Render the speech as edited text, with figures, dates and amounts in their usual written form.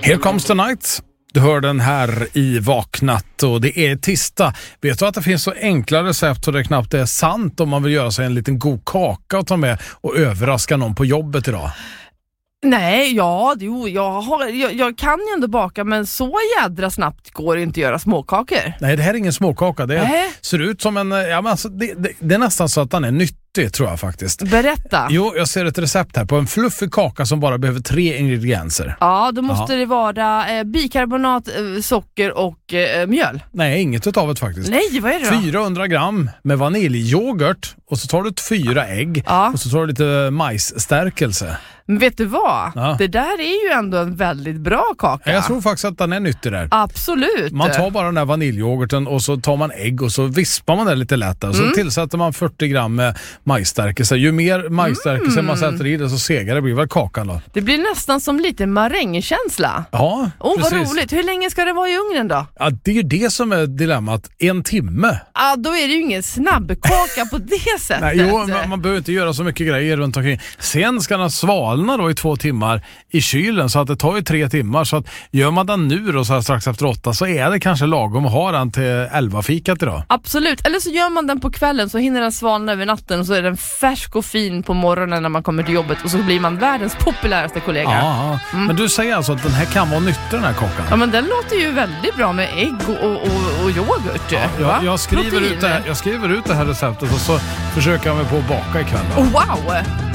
Here comes the night. Du hör den här i Vaknat och det är tisdag. Vet du att det finns så enkla recept så det knappt är sant om man vill göra sig en liten god kaka och ta med och överraska någon på jobbet idag? Nej, jag kan ju ändå baka, men så jädra snabbt går det inte att göra småkakor. Nej, det här är ingen småkaka. Det ser ut som en... Ja, men alltså, det är nästan så att den är nyttig, tror jag faktiskt. Berätta. Jo, jag ser ett recept här på en fluffig kaka som bara behöver 3 ingredienser. Ja, då måste det vara bikarbonat, socker och mjöl. Nej, inget utav det faktiskt. Nej, vad är det då? 400 gram med vaniljyoghurt och så tar du 4 ägg och så tar du lite majsstärkelse. Men vet du vad? Ja. Det där är ju ändå en väldigt bra kaka. Jag tror faktiskt att den är nyttig där. Absolut. Man tar bara den där vaniljyoghurten och så tar man ägg och så vispar man det lite lätt. Och så tillsätter man 40 gram med majsstärkelse. Ju mer majsstärkelse man sätter i det så segare det blir väl kakan då. Det blir nästan som lite marängkänsla. Ja, precis. Vad roligt. Hur länge ska det vara i ugnen då? Ja, det är ju det som är dilemmat. 1 timme. Ja, då är det ju ingen snabbkaka på det sättet. Nej, man behöver inte göra så mycket grejer runt omkring. Sen ska den svalna då i 2 timmar i kylen, så att det tar ju 3 timmar. Så att gör man den nu då så här strax efter 8 så är det kanske lagom att ha den till 11-fikat idag. Absolut, eller så gör man den på kvällen så hinner den svalna över natten och så är den färsk och fin på morgonen när man kommer till jobbet och så blir man världens populäraste kollega. Ja, men du säger alltså att den här kan vara nyttig, den här kakan? Ja, men den låter ju väldigt bra med ägg och yoghurt. Ja, jag skriver ut det här receptet och så försöker jag mig på att baka ikväll. Wow!